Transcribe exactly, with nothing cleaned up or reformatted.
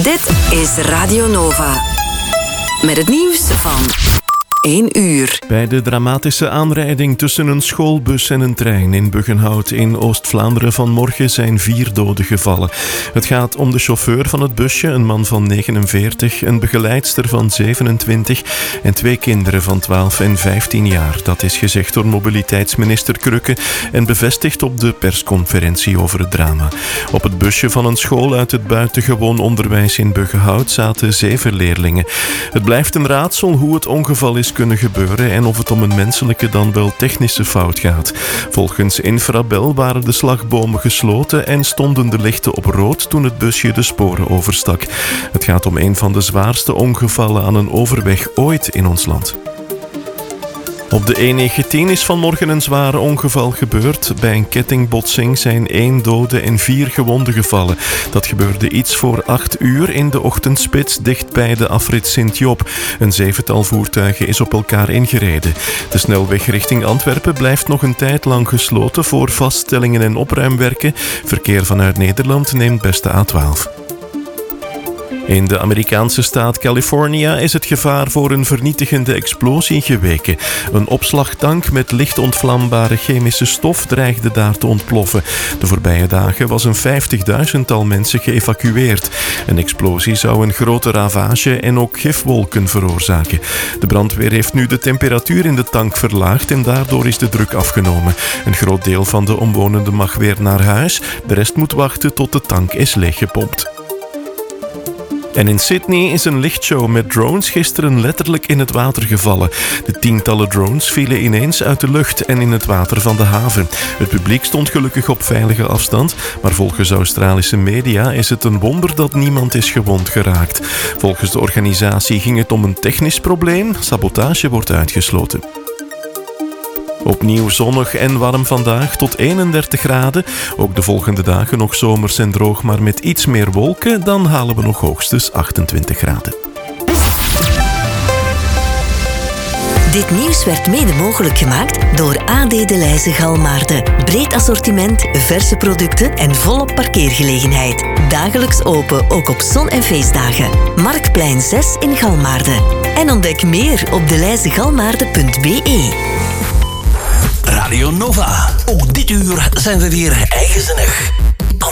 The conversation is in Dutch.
Dit is Radio Nova. Met het nieuws van één uur. Bij de dramatische aanrijding tussen een schoolbus en een trein in Buggenhout in Oost-Vlaanderen vanmorgen zijn vier doden gevallen. Het gaat om de chauffeur van het busje, een man van negenenveertig, een begeleidster van zevenentwintig en twee kinderen van twaalf en vijftien jaar. Dat is gezegd door mobiliteitsminister Krukke en bevestigd op de persconferentie over het drama. Op het busje van een school uit het buitengewoon onderwijs in Buggenhout zaten zeven leerlingen. Het blijft een raadsel hoe het ongeval is kunnen gebeuren en of het om een menselijke dan wel technische fout gaat. Volgens Infrabel waren de slagbomen gesloten en stonden de lichten op rood toen het busje de sporen overstak. Het gaat om een van de zwaarste ongevallen aan een overweg ooit in ons land. Op de E negentien is vanmorgen een zware ongeval gebeurd. Bij een kettingbotsing zijn één dode en vier gewonden gevallen. Dat gebeurde iets voor acht uur in de ochtendspits dicht bij de afrit Sint-Job. Een zevental voertuigen is op elkaar ingereden. De snelweg richting Antwerpen blijft nog een tijd lang gesloten voor vaststellingen en opruimwerken. Verkeer vanuit Nederland neemt best de A twaalf. In de Amerikaanse staat California is het gevaar voor een vernietigende explosie geweken. Een opslagtank met licht ontvlambare chemische stof dreigde daar te ontploffen. De voorbije dagen was een vijftigduizendtal mensen geëvacueerd. Een explosie zou een grote ravage en ook gifwolken veroorzaken. De brandweer heeft nu de temperatuur in de tank verlaagd en daardoor is de druk afgenomen. Een groot deel van de omwonenden mag weer naar huis. De rest moet wachten tot de tank is leeggepompt. En in Sydney is een lichtshow met drones gisteren letterlijk in het water gevallen. De tientallen drones vielen ineens uit de lucht en in het water van de haven. Het publiek stond gelukkig op veilige afstand, maar volgens Australische media is het een wonder dat niemand is gewond geraakt. Volgens de organisatie ging het om een technisch probleem. Sabotage wordt uitgesloten. Opnieuw zonnig en warm vandaag tot eenendertig graden. Ook de volgende dagen nog zomers en droog, maar met iets meer wolken. Dan halen we nog hoogstens achtentwintig graden. Dit nieuws werd mede mogelijk gemaakt door A D De Leyse Galmaarden. Breed assortiment, verse producten en volop parkeergelegenheid. Dagelijks open, ook op zon- en feestdagen. Marktplein zes in Galmaarden. En ontdek meer op deleysegalmaarden punt b e. Radio Nova. Ook dit uur zijn we weer eigenzinnig.